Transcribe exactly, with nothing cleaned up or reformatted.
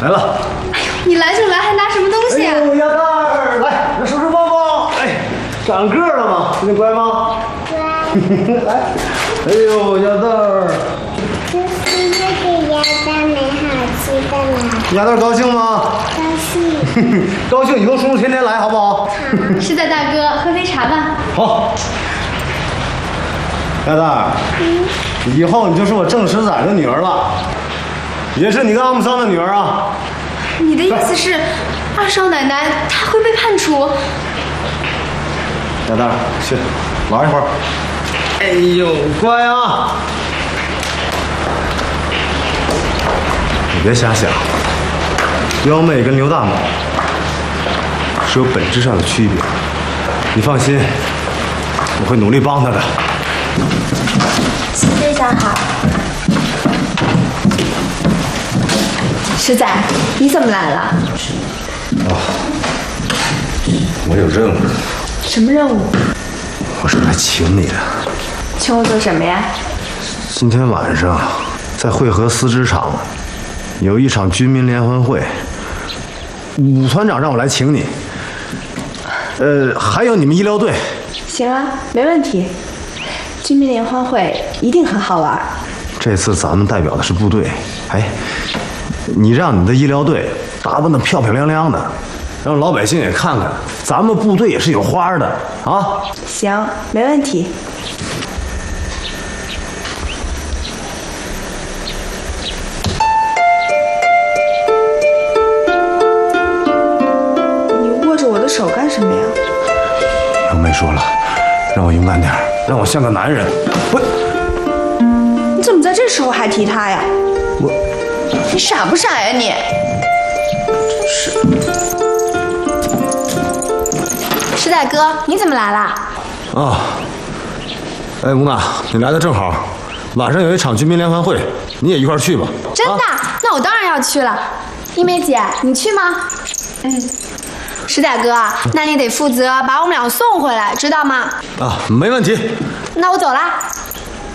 来了。 哎呦，你来就来，还拿什么东西啊？ 哎呦，鸭蛋儿，来，来收拾包包。哎，长个了吗？你乖吗？乖。来，哎呦，鸭蛋儿。 就是这个鸭蛋没好吃的了。 鸭蛋高兴吗？ 高兴。 高兴，以后叔叔天天来，好不好？ 是的，大哥，喝杯茶吧。 好。鸭蛋儿，嗯，以后你就是我郑十载的女儿了，也是你跟阿姆桑的女儿啊。 你的意思是，二少奶奶她会被判处？ 鸭蛋儿，去玩一会儿。哎呦，乖啊！你别瞎想，彪妹跟刘大猛是有本质上的区别。你放心，我会努力帮她的。 非常好。十仔，你怎么来了？ 哦，我有任务。 什么任务？ 我是来请你的。 请我做什么呀？ 今天晚上在汇合丝织厂有一场军民联欢会，武团长让我来请你。呃，还有你们医疗队。 行啊，没问题。军民联欢会一定很好玩。 这次咱们代表的是部队，哎，你让你的医疗队打扮得漂漂亮亮的，让老百姓也看看咱们部队也是有花的啊。 行，没问题。你握着我的手干什么呀？ 杨梅说了，让我勇敢点，让我像个男人。我， 你怎么在这时候还提他呀？ 我， 你傻不傻呀你？真是。石仔哥，你怎么来啦？ 啊，哎，吴娜，你来的正好，晚上有一场军民联欢会，你也一块去吧。 真的？啊、那我当然要去了。一梅姐，你去吗？嗯。石仔哥，那你得负责把我们俩送回来，知道吗？ 啊，没问题。 那我走啦。